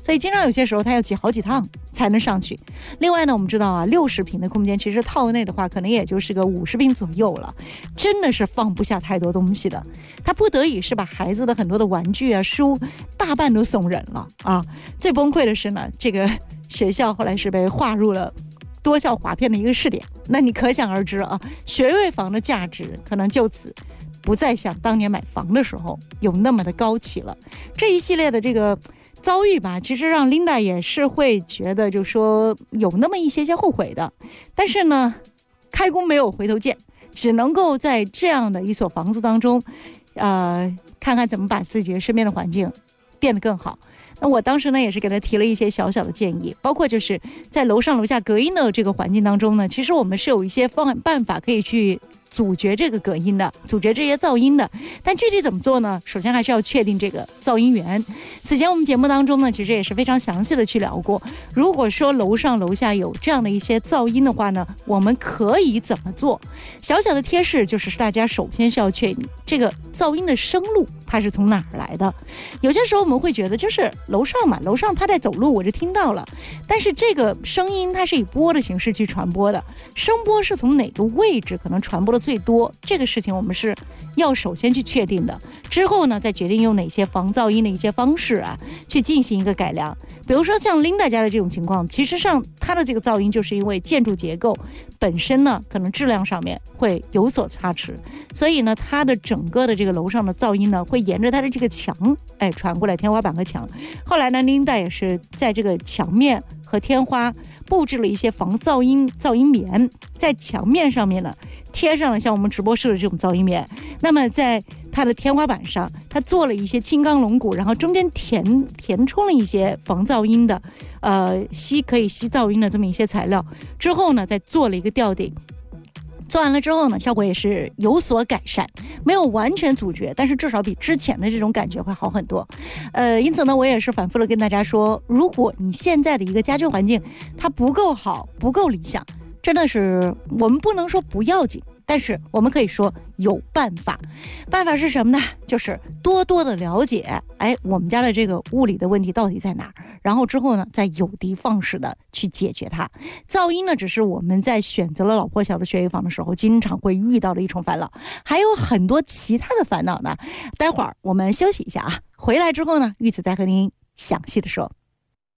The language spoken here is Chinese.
所以经常有些时候它要挤好几趟才能上去。另外呢，我们知道啊，60平的空间其实套内的话可能也就是个50平左右了，真的是放不下太多东西的。他不得已是把孩子的很多的玩具啊书大半都送人了啊。最崩溃的是呢，这个学校后来是被划入了多校划片的一个试点，那你可想而知啊，学位房的价值可能就此不再像当年买房的时候有那么的高起了。这一系列的这个遭遇吧，其实让 Linda 也是会觉得就说有那么一些后悔的，但是呢开弓没有回头箭，只能够在这样的一所房子当中看看怎么把自己身边的环境变得更好。那我当时呢也是给他提了一些小小的建议，包括就是在楼上楼下隔音的这个环境当中呢，其实我们是有一些办法可以去阻绝这个隔音的，阻绝这些噪音的。但具体怎么做呢？首先还是要确定这个噪音源。此前我们节目当中呢，其实也是非常详细的去聊过，如果说楼上楼下有这样的一些噪音的话呢，我们可以怎么做？小小的贴士就是大家首先是要确定这个噪音的声路它是从哪儿来的。有些时候我们会觉得就是楼上嘛，楼上他在走路我就听到了，但是这个声音它是以波的形式去传播的，声波是从哪个位置可能传播的最多，这个事情我们是要首先去确定的，之后呢再决定用哪些防噪音的一些方式啊去进行一个改良。比如说像 Linda 家的这种情况，其实上它的这个噪音就是因为建筑结构本身呢可能质量上面会有所差池，所以呢它的整个的这个楼上的噪音呢会沿着它的这个墙传过来，天花板和墙。后来呢 Linda 也是在这个墙面和天花布置了一些防噪音棉，在墙面上面呢贴上了像我们直播室的这种噪音棉，那么在它的天花板上它做了一些轻钢龙骨，然后中间填充了一些防噪音的可以吸噪音的这么一些材料，之后呢再做了一个吊顶。做完了之后呢，效果也是有所改善，没有完全阻绝，但是至少比之前的这种感觉会好很多。因此呢，我也是反复的跟大家说，如果你现在的一个家居环境它不够好，不够理想，真的是我们不能说不要紧，但是我们可以说有办法。办法是什么呢？就是多多的了解我们家的这个物理的问题到底在哪儿，然后之后呢再有的放矢的去解决它。噪音呢只是我们在选择了老破小的学位房的时候经常会遇到的一种烦恼，还有很多其他的烦恼呢。待会儿我们休息一下啊，回来之后呢玉子再和您详细的说。